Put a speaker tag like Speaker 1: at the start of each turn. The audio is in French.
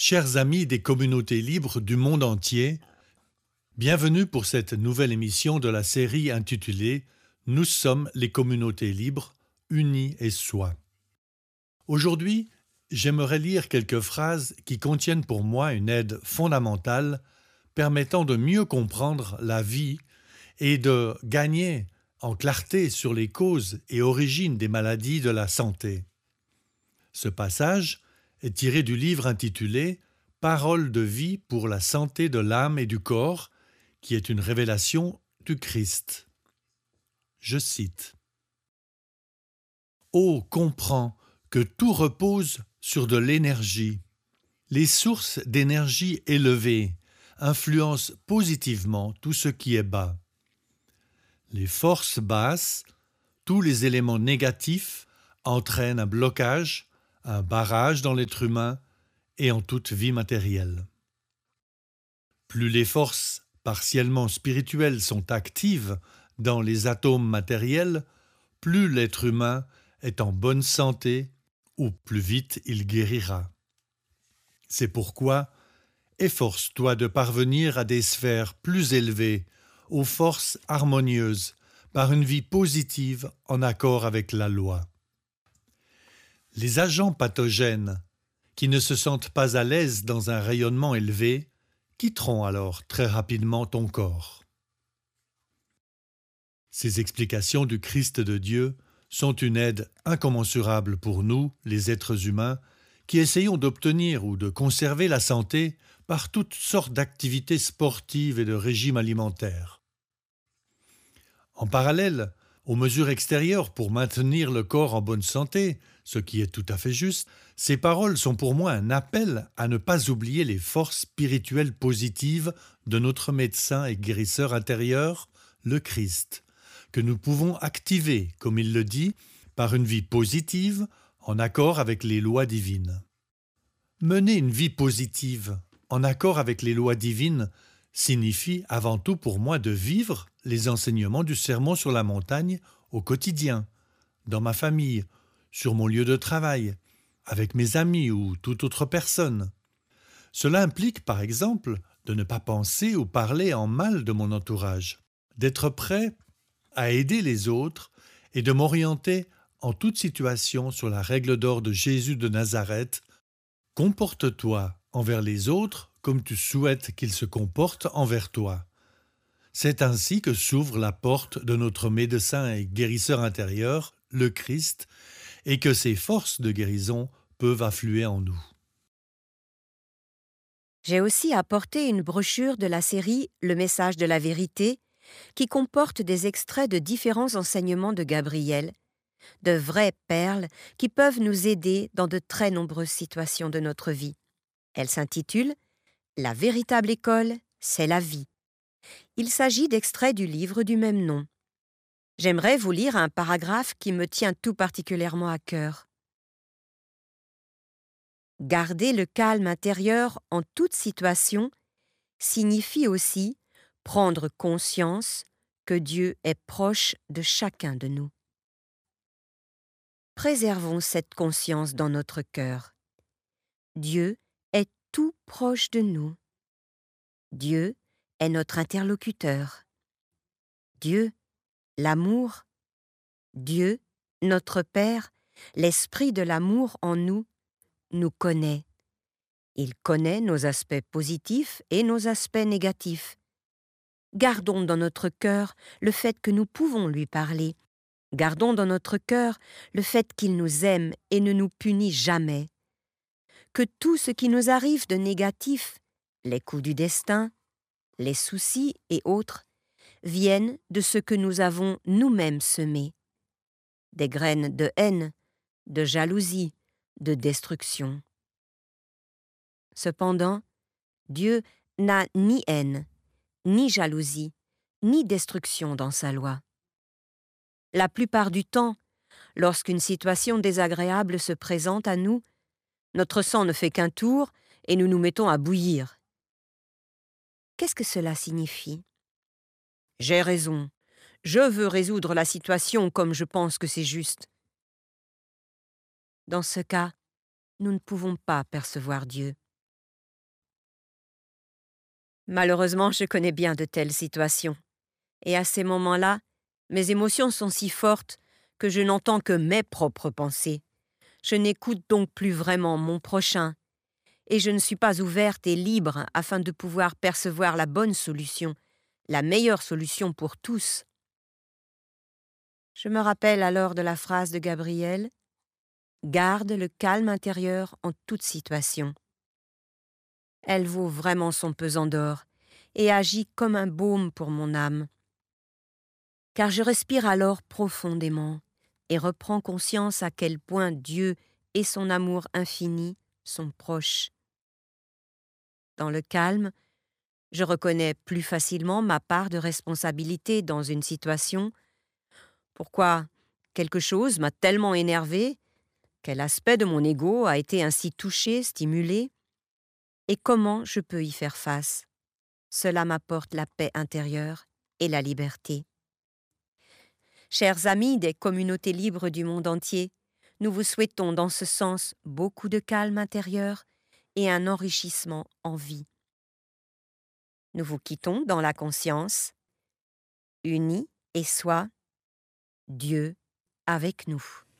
Speaker 1: Chers amis des communautés libres du monde entier, bienvenue pour cette nouvelle émission de la série intitulée « Nous sommes les communautés libres, unies et soi ». Aujourd'hui, j'aimerais lire quelques phrases qui contiennent pour moi une aide fondamentale permettant de mieux comprendre la vie et de gagner en clarté sur les causes et origines des maladies de la santé. Ce passage est tiré du livre intitulé « Paroles de vie pour la santé de l'âme et du corps » qui est une révélation du Christ. Je cite « Ô, comprends que tout repose sur de l'énergie. Les sources d'énergie élevées influencent positivement tout ce qui est bas. Les forces basses, tous les éléments négatifs entraînent un blocage, un barrage dans l'être humain et en toute vie matérielle. Plus les forces partiellement spirituelles sont actives dans les atomes matériels, plus l'être humain est en bonne santé ou plus vite il guérira. C'est pourquoi efforce-toi de parvenir à des sphères plus élevées, aux forces harmonieuses, par une vie positive en accord avec la loi. Les agents pathogènes qui ne se sentent pas à l'aise dans un rayonnement élevé quitteront alors très rapidement ton corps. Ces explications du Christ de Dieu sont une aide incommensurable pour nous, les êtres humains, qui essayons d'obtenir ou de conserver la santé par toutes sortes d'activités sportives et de régimes alimentaires. En parallèle aux mesures extérieures pour maintenir le corps en bonne santé, ce qui est tout à fait juste, ces paroles sont pour moi un appel à ne pas oublier les forces spirituelles positives de notre médecin et guérisseur intérieur, le Christ, que nous pouvons activer, comme il le dit, par une vie positive en accord avec les lois divines. Mener une vie positive en accord avec les lois divines signifie avant tout pour moi de vivre les enseignements du Sermon sur la montagne au quotidien, dans ma famille, sur mon lieu de travail, avec mes amis ou toute autre personne. Cela implique, par exemple, de ne pas penser ou parler en mal de mon entourage, d'être prêt à aider les autres et de m'orienter en toute situation sur la règle d'or de Jésus de Nazareth. Comporte-toi envers les autres comme tu souhaites qu'ils se comportent envers toi. C'est ainsi que s'ouvre la porte de notre médecin et guérisseur intérieur, le Christ, et que ses forces de guérison peuvent affluer en nous.
Speaker 2: J'ai aussi apporté une brochure de la série Le message de la vérité, qui comporte des extraits de différents enseignements de Gabriel, de vraies perles qui peuvent nous aider dans de très nombreuses situations de notre vie. Elle s'intitule « La véritable école, c'est la vie ». Il s'agit d'extraits du livre du même nom. J'aimerais vous lire un paragraphe qui me tient tout particulièrement à cœur. Garder le calme intérieur en toute situation signifie aussi prendre conscience que Dieu est proche de chacun de nous. Préservons cette conscience dans notre cœur. Dieu est tout proche de nous. Dieu est notre interlocuteur. Dieu, l'amour. Dieu, notre Père, l'esprit de l'amour en nous, nous connaît. Il connaît nos aspects positifs et nos aspects négatifs. Gardons dans notre cœur le fait que nous pouvons lui parler. Gardons dans notre cœur le fait qu'il nous aime et ne nous punit jamais. Que tout ce qui nous arrive de négatif, les coups du destin, les soucis et autres, viennent de ce que nous avons nous-mêmes semé. Des graines de haine, de jalousie, de destruction. Cependant, Dieu n'a ni haine, ni jalousie, ni destruction dans sa loi. La plupart du temps, lorsqu'une situation désagréable se présente à nous, notre sang ne fait qu'un tour et nous nous mettons à bouillir. Qu'est-ce que cela signifie? J'ai raison. Je veux résoudre la situation comme je pense que c'est juste. Dans ce cas, nous ne pouvons pas percevoir Dieu. Malheureusement, je connais bien de telles situations. Et à ces moments-là, mes émotions sont si fortes que je n'entends que mes propres pensées. Je n'écoute donc plus vraiment mon prochain, et je ne suis pas ouverte et libre afin de pouvoir percevoir la bonne solution, la meilleure solution pour tous. Je me rappelle alors de la phrase de Gabriel: « Garde le calme intérieur en toute situation ». Elle vaut vraiment son pesant d'or et agit comme un baume pour mon âme. Car je respire alors profondément et reprends conscience à quel point Dieu et son amour infini sont proches. Dans le calme, je reconnais plus facilement ma part de responsabilité dans une situation. Pourquoi quelque chose m'a tellement énervé? Quel aspect de mon ego a été ainsi touché, stimulé? Et comment je peux y faire face? Cela m'apporte la paix intérieure et la liberté. Chers amis des communautés libres du monde entier, nous vous souhaitons dans ce sens beaucoup de calme intérieur et un enrichissement en vie. Nous vous quittons dans la conscience, unis et soi, Dieu avec nous.